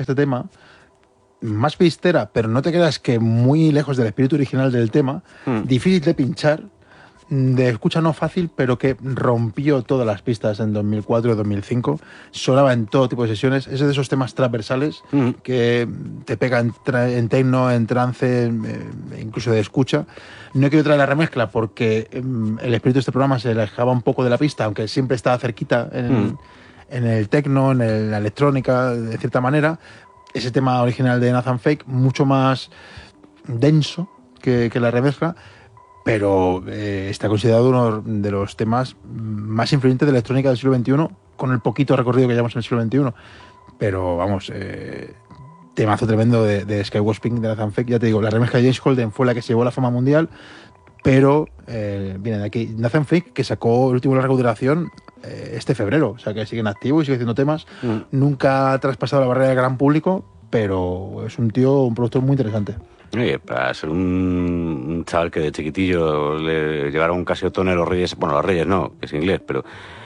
remezcla este tema, más pistera, pero no te quedas que muy lejos del espíritu original del tema, difícil de pinchar, de escucha no fácil, pero que rompió todas las pistas en 2004 y 2005, sonaba en todo tipo de sesiones, es de esos temas transversales que te pega en techno, en trance, incluso de escucha. No he querido traer la remezcla porque el espíritu de este programa se alejaba un poco de la pista, aunque siempre estaba cerquita en el techno, en la electrónica, de cierta manera. Ese tema original de Nathan Fake, mucho más denso que la remezcla, pero está considerado uno de los temas más influyentes de la electrónica del siglo XXI, con el poquito recorrido que llevamos en el siglo XXI. Pero vamos, temazo tremendo de Skywasping de Nathan Fake. Ya te digo, la remezcla de James Holden fue la que se llevó a la fama mundial, pero viene de aquí Nathan Fake, que sacó el último larga duración este febrero, o sea que sigue en activo y sigue haciendo temas. Nunca ha traspasado la barrera del gran público, pero es un productor muy interesante. Oye, para ser un chaval que de chiquitillo le llevaron un Casiotone a los Reyes, bueno, los Reyes no, que es inglés, pero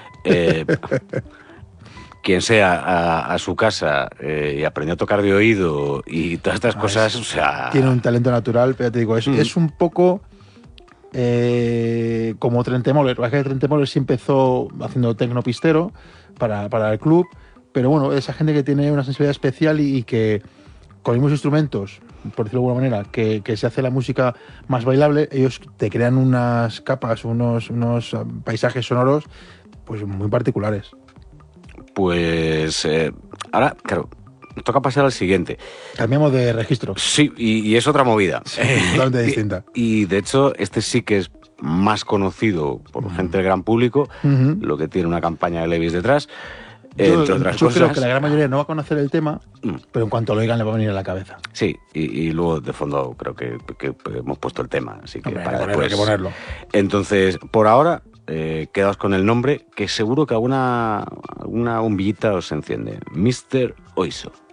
quien sea a su casa y aprendió a tocar de oído y todas estas cosas, o sea... Tiene un talento natural, pero ya te digo, es un poco como Trentemøller. La que Trentemøller sí empezó haciendo tecnopistero para el club, pero bueno, esa gente que tiene una sensibilidad especial y que con los mismos instrumentos, por decirlo de alguna manera, que se hace la música más bailable, ellos te crean unas capas, unos paisajes sonoros pues muy particulares. Pues ahora, claro, nos toca pasar al siguiente. Cambiamos de registro. Sí, y es otra movida. Sí, totalmente distinta. Y de hecho, este sí que es más conocido por gente del gran público, lo que tiene una campaña de Levi's detrás. Entre otras cosas. Yo creo que la gran mayoría no va a conocer el tema, pero en cuanto lo oigan le va a venir a la cabeza. Sí, y luego de fondo creo que hemos puesto el tema, así que hombre, para hay después. que ponerlo. Entonces, por ahora, quedaos con el nombre, que seguro que alguna bombillita os enciende. Mr. Oizo.